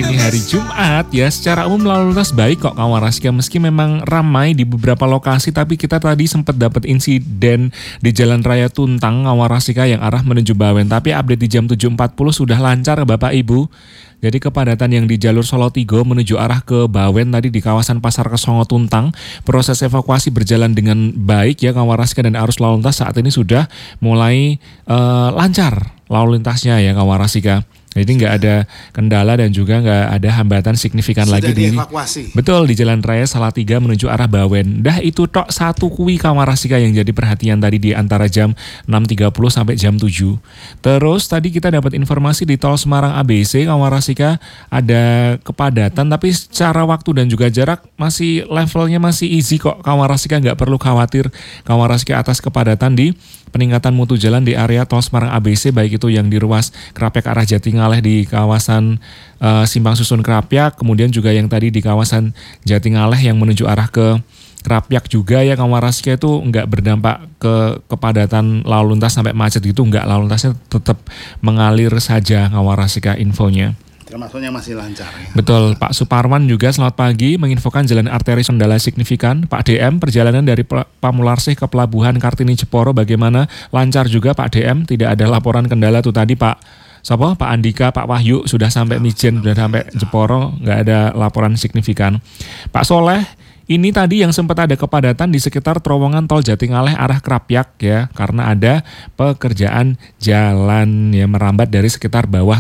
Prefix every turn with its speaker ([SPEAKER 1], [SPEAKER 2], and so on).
[SPEAKER 1] ini hari Jumat ya, secara umum lalu lintas baik kok kawan Rasika. Meski memang ramai di beberapa lokasi, tapi kita tadi sempat dapat insiden di Jalan Raya Tuntang kawan Rasika yang arah menuju Bawen. Tapi update di jam 7.40 sudah lancar Bapak Ibu. Jadi kepadatan yang di jalur Solo Tigo menuju arah ke Bawen tadi di kawasan Pasar Kesongo Tuntang, proses evakuasi berjalan dengan baik ya kawan Rasika, dan arus lalu lintas saat ini sudah mulai lancar lalu lintasnya ya kawan Rasika. Jadi nggak ada kendala dan juga nggak ada hambatan signifikan
[SPEAKER 2] sudah
[SPEAKER 1] lagi
[SPEAKER 2] dievakuasi.
[SPEAKER 1] Betul, di Jalan Raya Salatiga menuju arah Bawen. Dah itu tok satu kuwi kawan Rasika yang jadi perhatian tadi di antara jam 6.30 sampai jam 7. Terus tadi kita dapat informasi di Tol Semarang ABC kawan Rasika ada kepadatan, tapi secara waktu dan juga jarak masih levelnya masih easy kok kawan Rasika, nggak perlu khawatir kawan Rasika atas kepadatan di peningkatan mutu jalan di area Tol Semarang ABC, baik itu yang di ruas Krapyak arah Jatingaleh di kawasan Simpang Susun Krapyak, kemudian juga yang tadi di kawasan Jatingaleh yang menuju arah ke Krapyak juga ya kawan Rasika, itu nggak berdampak ke kepadatan lalu lintas sampai macet gitu, nggak, lalu lintasnya tetap mengalir saja kawan Rasika infonya.
[SPEAKER 2] Termasuknya masih lancar ya.
[SPEAKER 1] Betul, Pak Suparwan juga selamat pagi menginfokan jalan arteri kendala signifikan. Pak DM, perjalanan dari Pamularsih ke Pelabuhan Kartini Jeporo bagaimana? Lancar juga Pak DM, tidak ada laporan kendala tuh tadi Pak Pak Andika, Pak Wahyu sudah sampai Mijen, sudah sampai Jeporo, nggak ada laporan signifikan. Pak Soleh, ini tadi yang sempat ada kepadatan di sekitar terowongan tol Jatingaleh arah Krapyak ya, karena ada pekerjaan jalan yang merambat dari sekitar bawah